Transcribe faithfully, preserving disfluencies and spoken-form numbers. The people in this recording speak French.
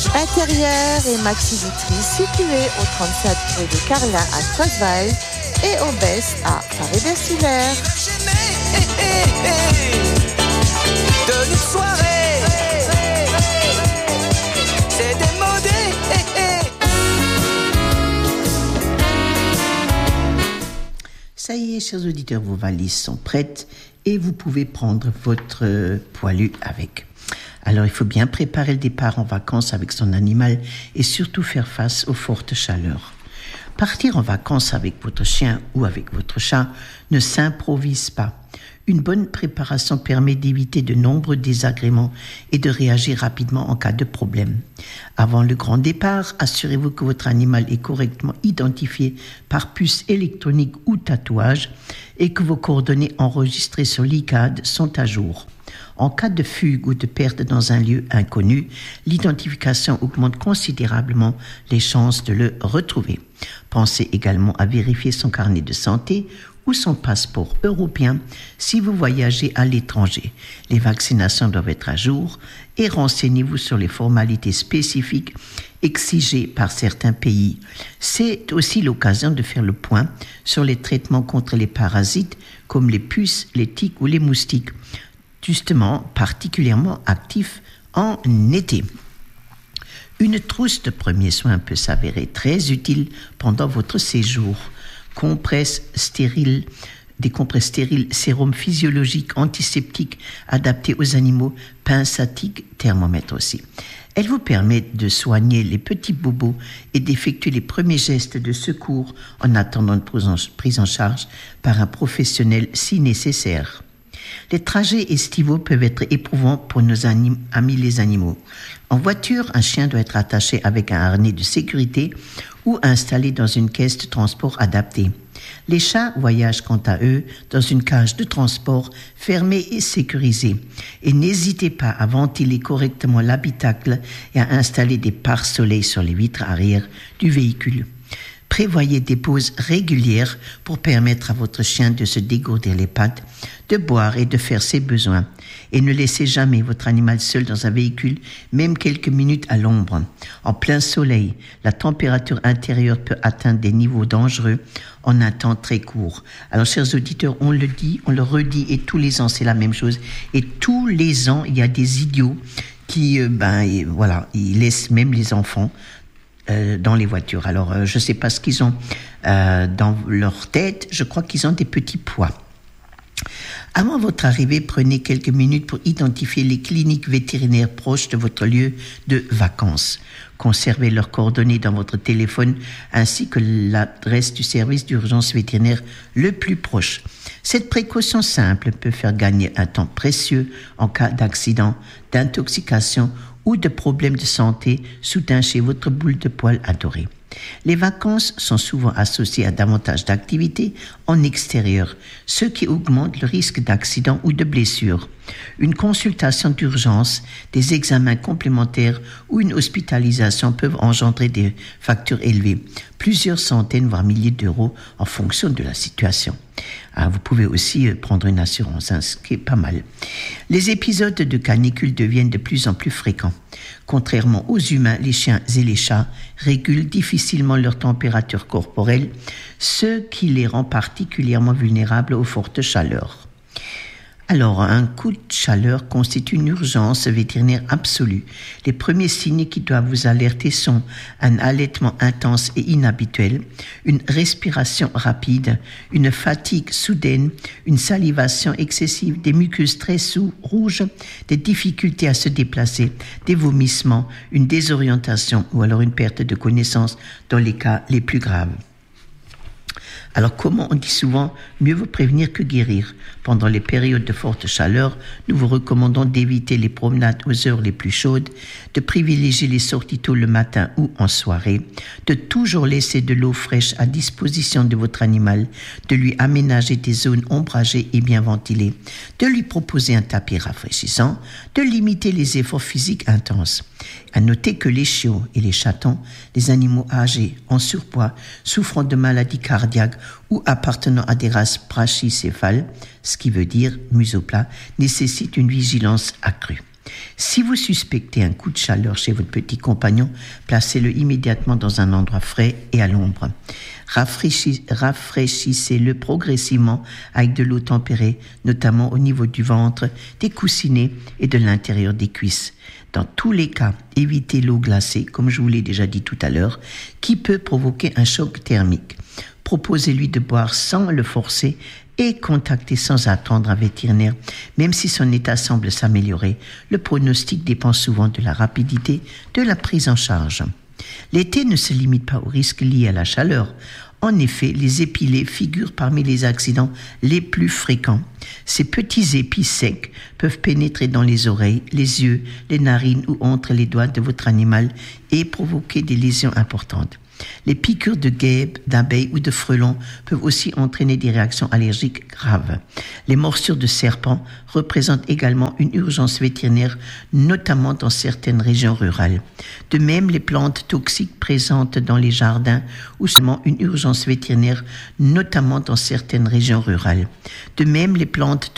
Intérieur et maxi-vitrine situés au trente-sept rue de Carlin à Creutzwald et au Best à Paris-Bercilaire. De notre soirée, c'est démodé. Ça y est, chers auditeurs, vos valises sont prêtes et vous pouvez prendre votre poilu avec. Alors, il faut bien préparer le départ en vacances avec son animal et surtout faire face aux fortes chaleurs. Partir en vacances avec votre chien ou avec votre chat ne s'improvise pas. Une bonne préparation permet d'éviter de nombreux désagréments et de réagir rapidement en cas de problème. Avant le grand départ, assurez-vous que votre animal est correctement identifié par puce électronique ou tatouage et que vos coordonnées enregistrées sur l'I C A D sont à jour. En cas de fugue ou de perte dans un lieu inconnu, l'identification augmente considérablement les chances de le retrouver. Pensez également à vérifier son carnet de santé ou son passeport européen si vous voyagez à l'étranger. Les vaccinations doivent être à jour et renseignez-vous sur les formalités spécifiques exigées par certains pays. C'est aussi l'occasion de faire le point sur les traitements contre les parasites comme les puces, les tiques ou les moustiques, justement particulièrement actifs en été. Une trousse de premiers soins peut s'avérer très utile pendant votre séjour. Compresses stériles, des compresses stériles, sérum physiologique, antiseptique adaptés aux animaux, pince à tiques, thermomètre aussi. Elles vous permettent de soigner les petits bobos et d'effectuer les premiers gestes de secours en attendant une prise en charge par un professionnel si nécessaire. Les trajets estivaux peuvent être éprouvants pour nos anim- amis les animaux. En voiture, un chien doit être attaché avec un harnais de sécurité ou installé dans une caisse de transport adaptée. Les chats voyagent quant à eux dans une cage de transport fermée et sécurisée. Et n'hésitez pas à ventiler correctement l'habitacle et à installer des pare-soleil sur les vitres arrière du véhicule. Prévoyez des pauses régulières pour permettre à votre chien de se dégourdir les pattes, de boire et de faire ses besoins. Et ne laissez jamais votre animal seul dans un véhicule, même quelques minutes à l'ombre. En plein soleil, la température intérieure peut atteindre des niveaux dangereux en un temps très court. Alors, chers auditeurs, on le dit, on le redit, et tous les ans, c'est la même chose. Et tous les ans, il y a des idiots qui, euh, ben, et, voilà, ils laissent même les enfants Euh, dans les voitures. Alors, euh, je ne sais pas ce qu'ils ont euh, dans leur tête. Je crois qu'ils ont des petits pois. Avant votre arrivée, prenez quelques minutes pour identifier les cliniques vétérinaires proches de votre lieu de vacances. Conservez leurs coordonnées dans votre téléphone ainsi que l'adresse du service d'urgence vétérinaire le plus proche. Cette précaution simple peut faire gagner un temps précieux en cas d'accident, d'intoxication ou de problèmes de santé soudains chez votre boule de poil adorée. Les vacances sont souvent associées à davantage d'activités en extérieur, ce qui augmente le risque d'accident ou de blessure. Une consultation d'urgence, des examens complémentaires ou une hospitalisation peuvent engendrer des factures élevées, plusieurs centaines voire milliers d'euros en fonction de la situation. Ah, vous pouvez aussi prendre une assurance, hein, ce qui est pas mal. Les épisodes de canicule deviennent de plus en plus fréquents. Contrairement aux humains, les chiens et les chats régulent difficilement leur température corporelle, ce qui les rend particulièrement vulnérables aux fortes chaleurs. Alors, un coup de chaleur constitue une urgence vétérinaire absolue. Les premiers signes qui doivent vous alerter sont un allaitement intense et inhabituel, une respiration rapide, une fatigue soudaine, une salivation excessive, des muqueuses très sous, rouges, des difficultés à se déplacer, des vomissements, une désorientation ou alors une perte de connaissance dans les cas les plus graves. Alors, comment on dit souvent, mieux vaut prévenir que guérir. Pendant les périodes de forte chaleur, nous vous recommandons d'éviter les promenades aux heures les plus chaudes, de privilégier les sorties tôt le matin ou en soirée, de toujours laisser de l'eau fraîche à disposition de votre animal, de lui aménager des zones ombragées et bien ventilées, de lui proposer un tapis rafraîchissant, de limiter les efforts physiques intenses. À noter que les chiots et les chatons, les animaux âgés, en surpoids, souffrant de maladies cardiaques ou appartenant à des races brachycéphales, ce qui veut dire museau plat, nécessitent une vigilance accrue. Si vous suspectez un coup de chaleur chez votre petit compagnon, placez-le immédiatement dans un endroit frais et à l'ombre. Rafraîchis, rafraîchissez-le progressivement avec de l'eau tempérée, notamment au niveau du ventre, des coussinets et de l'intérieur des cuisses. Dans tous les cas, évitez l'eau glacée, comme je vous l'ai déjà dit tout à l'heure, qui peut provoquer un choc thermique. Proposez-lui de boire sans le forcer et contactez sans attendre un vétérinaire. Même si son état semble s'améliorer, le pronostic dépend souvent de la rapidité de la prise en charge. L'été ne se limite pas aux risques liés à la chaleur. En effet, les épilés figurent parmi les accidents les plus fréquents. Ces petits épis secs peuvent pénétrer dans les oreilles, les yeux, les narines ou entre les doigts de votre animal et provoquer des lésions importantes. Les piqûres de guêpes, d'abeilles ou de frelons peuvent aussi entraîner des réactions allergiques graves. Les morsures de serpents représentent également une urgence vétérinaire, notamment dans certaines régions rurales. De même, les plantes toxiques présentes dans les jardins ou seulement une urgence vétérinaire, notamment dans certaines régions rurales. De même, les plantes